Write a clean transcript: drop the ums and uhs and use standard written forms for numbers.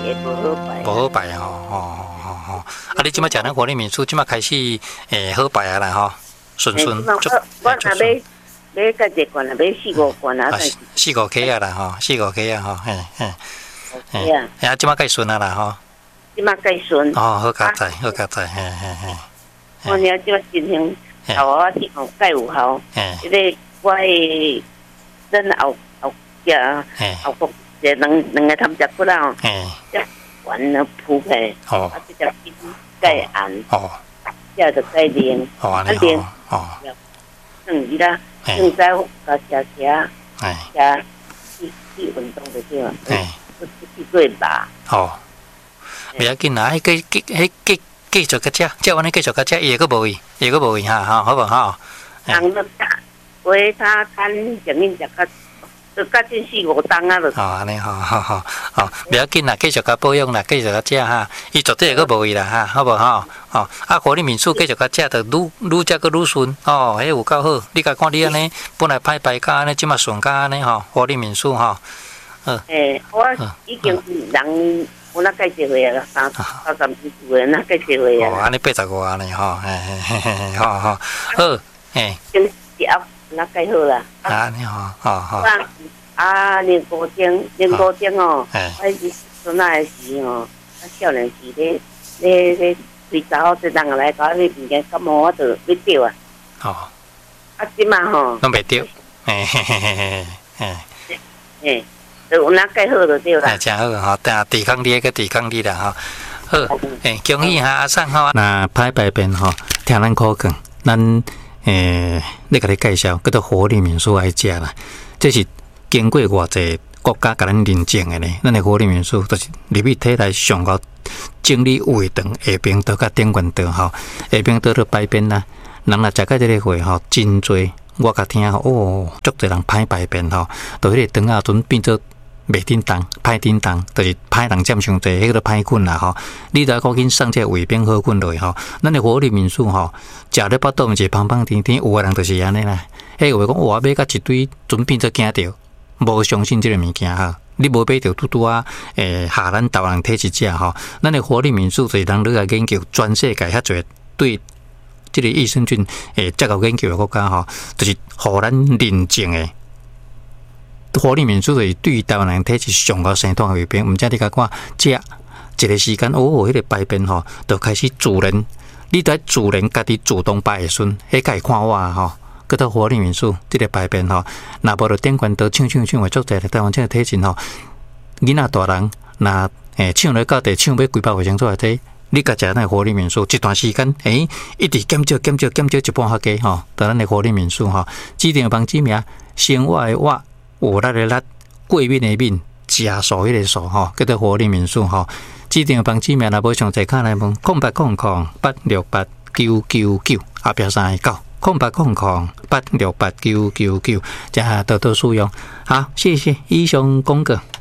也不好摆。 不好摆啊，你即摆食咱活力民宿，即摆开始好摆啊啦吼，顺顺。 我若买个一罐啊，买4-5罐啊 ，4-5K 啊啦吼，4-5K 啊吼， 嘿啊， 即摆该顺啊啦吼。 即摆该顺。 哦，好佳哉，嘿。 我了即摆进行头我去后盖有效，迄个我的咱后国两个汤汁骨啦，即完了铺开，即只金盖暗，即就盖凉，凉，伊啦，早甲去运动就对了，去做吧。 袂要紧啦，继续个食，即安尼继续个食，伊会佫无味哈，好无吼？ 人都打，为他干前面食较真4-5档啊，就。 安尼好，袂要紧啦，继续个保养啦，继续个食哈，伊绝对会佫无味啦哈，好无吼？活力民宿继续个食，就愈食佫愈顺，迄有够好。你甲看你安尼，本来歹排甲安尼，即马顺甲安尼吼，活力民宿吼。 我已经人。我那介绍回啊，30几岁那介绍回啊。 安尼85安尼吼，好， 今一盒那介好啦。 安尼好。 年高中哦，我是孙仔时哦，少年时咧随查某这人来搞迄物件，感冒我就要掉啊。即嘛吼， 拢袂掉， 有哪介好就对啦。 真好吼，抵抗力个抵抗力啦吼。好，恭喜哈阿桑吼。那歹排便吼，听咱口讲，咱你甲你介绍，叫做活力民宿爱食啦。这是经过偌济国家甲咱认证的呢。咱的活力民宿就是入去体内上高整理胃肠、下边道甲顶悬道吼，下边道就排便啦。人若食到这个会吼，真多。我甲听吼，足侪人歹排便吼，到迄个肠啊，阵变做。袂叮当，歹叮当，就是歹人占上济，迄个歹菌啦吼。你著赶紧送这胃病好菌落去吼。咱的活力民宿吼，食了巴肚毋是胖胖甜甜，有个人就是安尼啦。迄话讲，我买甲一堆，准变做惊着，无相信这个物件吼。你无买着拄啊，下咱台湾人体质食吼。咱的活力民宿就是人咧来研究，全世界遐侪对这个益生菌接受研究的国家吼，就是互咱认证的。活力民宿就是对于台湾人体质上高生态胃病，毋知你甲看食一个时间，迄个排便吼，就开始自然，你在自然家己自动排会顺，迄个会看我吼，叫做活力民宿，这个排便吼，若无就顶悬都抢会足济台湾这个体质吼，囡仔大人若抢咧到地抢要规百卫生所内底，你甲食咱活力民宿一段时间，一直减少一半下加吼，到咱的活力民宿吼，指定帮指名，生活的活。有力的力，过敏的敏，食素迄个素吼，叫做活力民宿吼。指定帮指名若无详细看来问0800-868-999后壁3个9 0800-868-999，加多多使用。好，谢谢以上公告。